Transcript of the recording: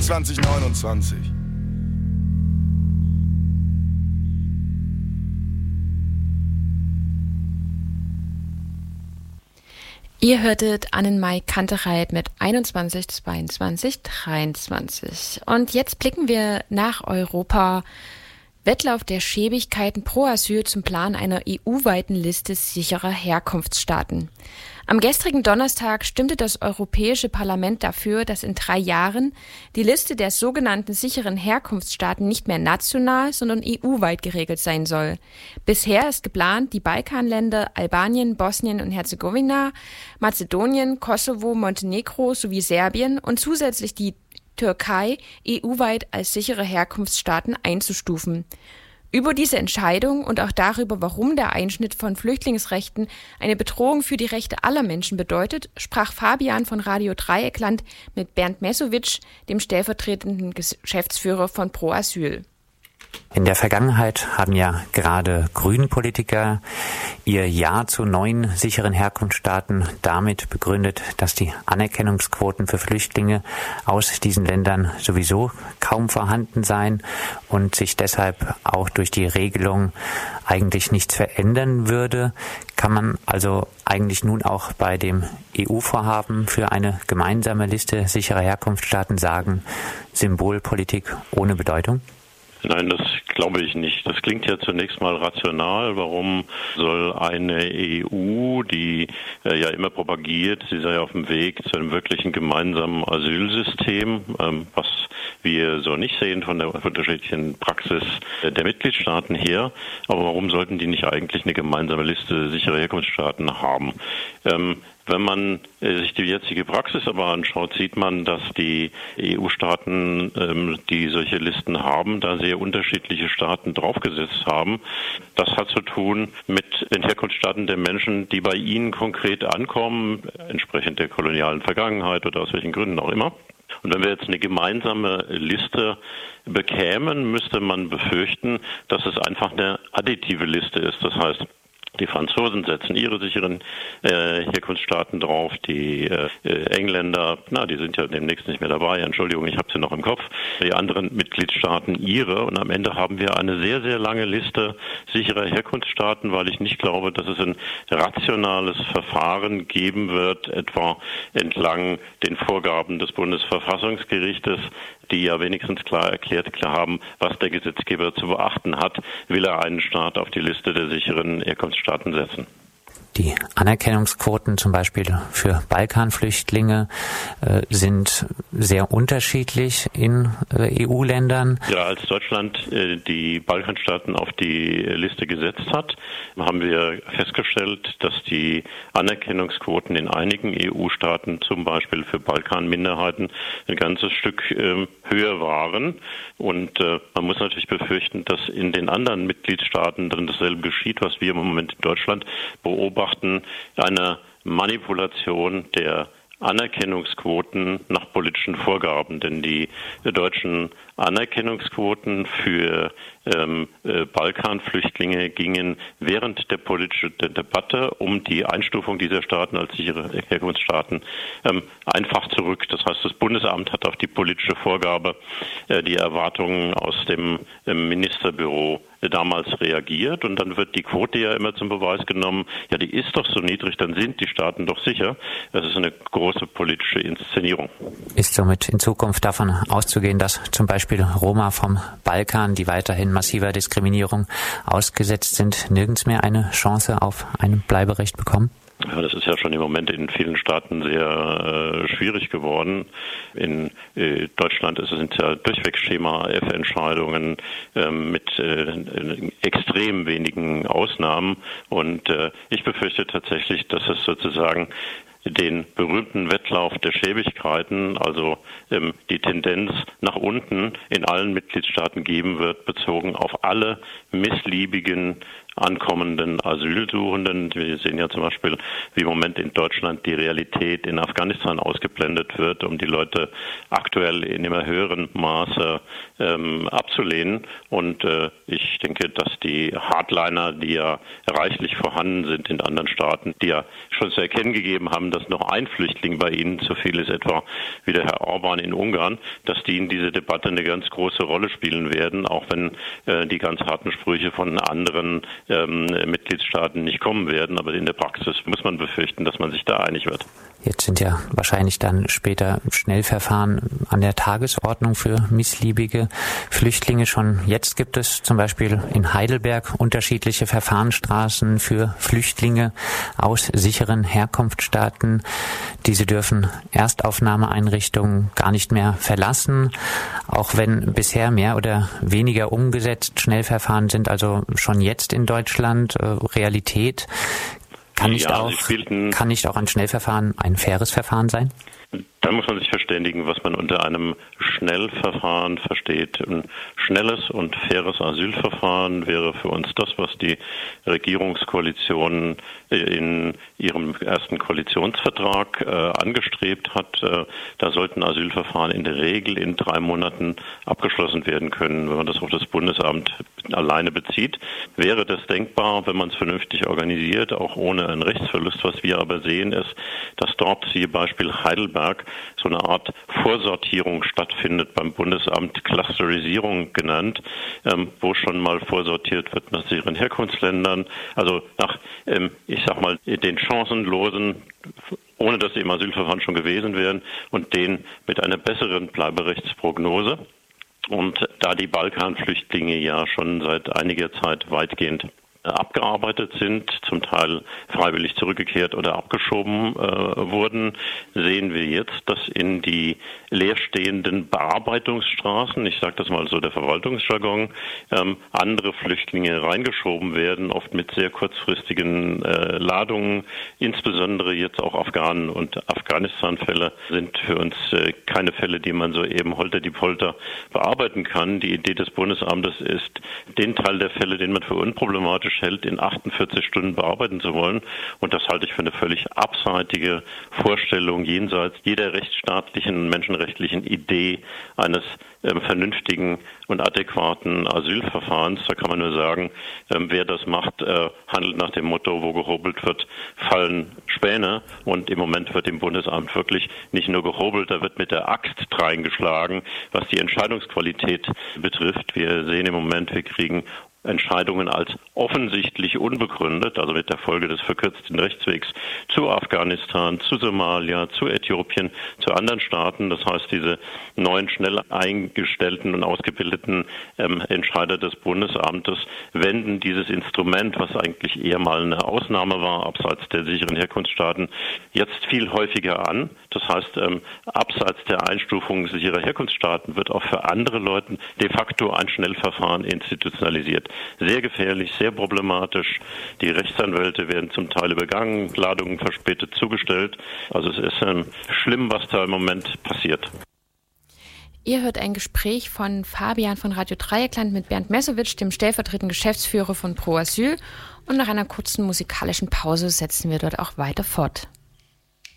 2029. Ihr hörtet Annenmai Kantereit mit 21, 22, 23. Und jetzt blicken wir nach Europa. Wettlauf der Schäbigkeiten pro Asyl zum Plan einer EU-weiten Liste sicherer Herkunftsstaaten. Am gestrigen Donnerstag stimmte das Europäische Parlament dafür, dass in 3 Jahren die Liste der sogenannten sicheren Herkunftsstaaten nicht mehr national, sondern EU-weit geregelt sein soll. Bisher ist geplant, die Balkanländer Albanien, Bosnien und Herzegowina, Mazedonien, Kosovo, Montenegro sowie Serbien und zusätzlich die Türkei EU-weit als sichere Herkunftsstaaten einzustufen. Über diese Entscheidung und auch darüber, warum der Einschnitt von Flüchtlingsrechten eine Bedrohung für die Rechte aller Menschen bedeutet, sprach Fabian von Radio Dreieckland mit Bernd Mesowitsch, dem stellvertretenden Geschäftsführer von Pro Asyl. In der Vergangenheit haben ja gerade Grünen-Politiker ihr Ja zu neuen sicheren Herkunftsstaaten damit begründet, dass die Anerkennungsquoten für Flüchtlinge aus diesen Ländern sowieso kaum vorhanden seien und sich deshalb auch durch die Regelung eigentlich nichts verändern würde. Kann man also eigentlich nun auch bei dem EU-Vorhaben für eine gemeinsame Liste sicherer Herkunftsstaaten sagen, Symbolpolitik ohne Bedeutung? Nein, das glaube ich nicht. Das klingt ja zunächst mal rational. Warum soll eine EU, die ja immer propagiert, sie sei auf dem Weg zu einem wirklichen gemeinsamen Asylsystem, was wir so nicht sehen von der unterschiedlichen Praxis der Mitgliedstaaten her, aber warum sollten die nicht eigentlich eine gemeinsame Liste sicherer Herkunftsstaaten haben? Wenn man sich die jetzige Praxis aber anschaut, sieht man, dass die EU-Staaten, die solche Listen haben, da sehr unterschiedliche Staaten draufgesetzt haben. Das hat zu tun mit den Herkunftsstaaten der Menschen, die bei ihnen konkret ankommen, entsprechend der kolonialen Vergangenheit oder aus welchen Gründen auch immer. Und wenn wir jetzt eine gemeinsame Liste bekämen, müsste man befürchten, dass es einfach eine additive Liste ist. Das heißt, die Franzosen setzen ihre sicheren Herkunftsstaaten drauf, die Engländer, die sind ja demnächst nicht mehr dabei, Entschuldigung, ich habe sie noch im Kopf, die anderen Mitgliedstaaten ihre und am Ende haben wir eine sehr, sehr lange Liste sicherer Herkunftsstaaten, weil ich nicht glaube, dass es ein rationales Verfahren geben wird, etwa entlang den Vorgaben des Bundesverfassungsgerichtes, die ja wenigstens klar haben, was der Gesetzgeber zu beachten hat, will er einen Staat auf die Liste der sicheren Herkunftsstaaten setzen. Die Anerkennungsquoten zum Beispiel für Balkanflüchtlinge sind sehr unterschiedlich in EU-Ländern. Ja, als Deutschland die Balkanstaaten auf die Liste gesetzt hat, haben wir festgestellt, dass die Anerkennungsquoten in einigen EU-Staaten, zum Beispiel für Balkanminderheiten, ein ganzes Stück höher waren. Und man muss natürlich befürchten, dass in den anderen Mitgliedstaaten dann dasselbe geschieht, was wir im Moment in Deutschland beobachten, eine Manipulation der Anerkennungsquoten nach politischen Vorgaben. Denn die deutschen Anerkennungsquoten für Balkanflüchtlinge gingen während der politischen Debatte um die Einstufung dieser Staaten als sichere Herkunftsstaaten einfach zurück. Das heißt, das Bundesamt hat auf die politische Vorgabe, die Erwartungen aus dem Ministerbüro damals reagiert und dann wird die Quote ja immer zum Beweis genommen, ja, die ist doch so niedrig, dann sind die Staaten doch sicher. Das ist eine große politische Inszenierung. Ist somit in Zukunft davon auszugehen, dass zum Beispiel Roma vom Balkan, die weiterhin massiver Diskriminierung ausgesetzt sind, nirgends mehr eine Chance auf ein Bleiberecht bekommen? Ja, das ist ja schon im Moment in vielen Staaten sehr schwierig geworden. In Deutschland sind ja durchweg Schema-F-Entscheidungen mit extrem wenigen Ausnahmen. Und ich befürchte tatsächlich, dass es sozusagen den berühmten Wettlauf der Schäbigkeiten, also die Tendenz nach unten in allen Mitgliedstaaten geben wird, bezogen auf alle missliebigen ankommenden Asylsuchenden. Wir sehen ja zum Beispiel, wie im Moment in Deutschland die Realität in Afghanistan ausgeblendet wird, um die Leute aktuell in immer höherem Maße abzulehnen. Und ich denke, dass die Hardliner, die ja reichlich vorhanden sind in anderen Staaten, die ja schon zu erkennen gegeben haben, dass noch ein Flüchtling bei ihnen zu viel ist, etwa wie der Herr Orban in Ungarn, dass die in dieser Debatte eine ganz große Rolle spielen werden, auch wenn die ganz harten Sprüche von anderen Mitgliedstaaten nicht kommen werden. Aber in der Praxis muss man befürchten, dass man sich da einig wird. Jetzt sind ja wahrscheinlich dann später Schnellverfahren an der Tagesordnung für missliebige Flüchtlinge. Schon jetzt gibt es zum Beispiel in Heidelberg unterschiedliche Verfahrensstraßen für Flüchtlinge aus sicheren Herkunftsstaaten. Diese dürfen Erstaufnahmeeinrichtungen gar nicht mehr verlassen, auch wenn bisher mehr oder weniger umgesetzt Schnellverfahren sind, also schon jetzt in Deutschland Realität. Kann nicht auch ein Schnellverfahren ein faires Verfahren sein? Da muss man sich verständigen, was man unter einem Schnellverfahren versteht. Ein schnelles und faires Asylverfahren wäre für uns das, was die Regierungskoalition in ihrem ersten Koalitionsvertrag angestrebt hat. Da sollten Asylverfahren in der Regel in 3 Monaten abgeschlossen werden können. Wenn man das auf das Bundesamt alleine bezieht, wäre das denkbar, wenn man es vernünftig organisiert, auch ohne einen Rechtsverlust. Was wir aber sehen, ist, dass dort, siehe Beispiel Heidelberg, so eine Art Vorsortierung stattfindet beim Bundesamt, Clusterisierung genannt, wo schon mal vorsortiert wird nach sicheren Herkunftsländern, also nach, ich sag mal, den Chancenlosen, ohne dass sie im Asylverfahren schon gewesen wären, und den mit einer besseren Bleiberechtsprognose. Und da die Balkanflüchtlinge ja schon seit einiger Zeit weitgehend abgearbeitet sind, zum Teil freiwillig zurückgekehrt oder abgeschoben wurden, sehen wir jetzt, dass in die leerstehenden Bearbeitungsstraßen, ich sage das mal so der Verwaltungsjargon, andere Flüchtlinge reingeschoben werden, oft mit sehr kurzfristigen Ladungen. Insbesondere jetzt auch Afghanen und Afghanistan-Fälle sind für uns keine Fälle, die man so eben holter die Polter bearbeiten kann. Die Idee des Bundesamtes ist, den Teil der Fälle, den man für unproblematisch hält, in 48 Stunden bearbeiten zu wollen. Und das halte ich für eine völlig abseitige Vorstellung jenseits jeder rechtsstaatlichen, menschenrechtlichen Idee eines vernünftigen und adäquaten Asylverfahrens. Da kann man nur sagen, wer das macht, handelt nach dem Motto, wo gehobelt wird, fallen Späne. Und im Moment wird im Bundesamt wirklich nicht nur gehobelt, da wird mit der Axt reingeschlagen, was die Entscheidungsqualität betrifft. Wir sehen im Moment, wir kriegen Entscheidungen als offensichtlich unbegründet, also mit der Folge des verkürzten Rechtswegs zu Afghanistan, zu Somalia, zu Äthiopien, zu anderen Staaten. Das heißt, diese neuen, schnell eingestellten und ausgebildeten Entscheider des Bundesamtes wenden dieses Instrument, was eigentlich eher mal eine Ausnahme war, abseits der sicheren Herkunftsstaaten, jetzt viel häufiger an. Das heißt, abseits der Einstufung sicherer Herkunftsstaaten wird auch für andere Leute de facto ein Schnellverfahren institutionalisiert. Sehr gefährlich, sehr problematisch. Die Rechtsanwälte werden zum Teil übergangen, Ladungen verspätet zugestellt. Also es ist schlimm, was da im Moment passiert. Ihr hört ein Gespräch von Fabian von Radio Dreieckland mit Bernd Messowitsch, dem stellvertretenden Geschäftsführer von Pro Asyl. Und nach einer kurzen musikalischen Pause setzen wir dort auch weiter fort.